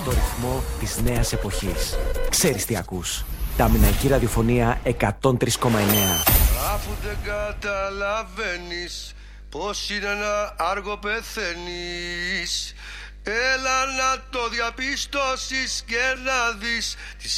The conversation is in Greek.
το ρυθμό της νέας εποχής. Ξέρεις τι ακούς. Ταμηναϊκή ραδιοφωνία 103,9. Αφού δεν καταλαβαίνεις πως είναι ένα άργο πεθαίνεις, έλα να το διαπιστώσεις και να δεις τις